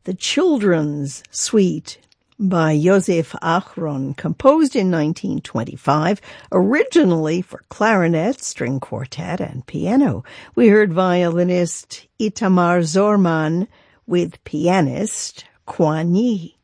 the Children's Suite by Josef Achron, composed in 1925, originally for clarinet, string quartet, and piano. We heard violinist Itamar Zorman with pianist Kuan Yi.